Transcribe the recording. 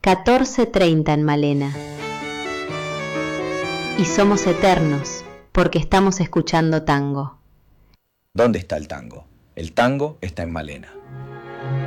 14:30 en Malena. Y somos eternos porque estamos escuchando tango. ¿Dónde está el tango? El tango está en Malena.